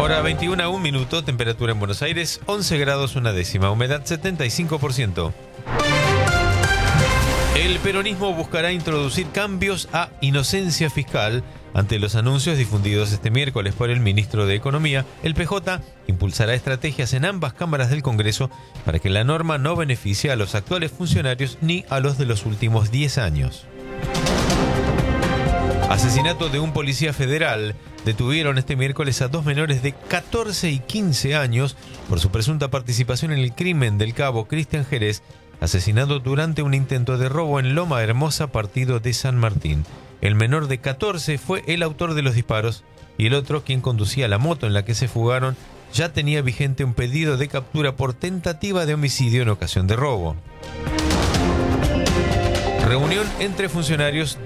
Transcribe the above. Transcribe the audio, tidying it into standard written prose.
Hora 21 a 1 minuto, temperatura en Buenos Aires 11 grados una décima, humedad 75%. El peronismo buscará introducir cambios a inocencia fiscal. Ante los anuncios difundidos este miércoles por el ministro de Economía, el PJ impulsará estrategias en ambas cámaras del Congreso para que la norma no beneficie a los actuales funcionarios ni a los de los últimos 10 años. Asesinato de un policía federal. Detuvieron este miércoles a dos menores de 14 y 15 años por su presunta participación en el crimen del cabo Cristian Jerez, asesinado durante un intento de robo en Loma Hermosa, partido de San Martín. El menor de 14 fue el autor de los disparos y el otro, quien conducía la moto en la que se fugaron, ya tenía vigente un pedido de captura por tentativa de homicidio en ocasión de robo. Reunión entre funcionarios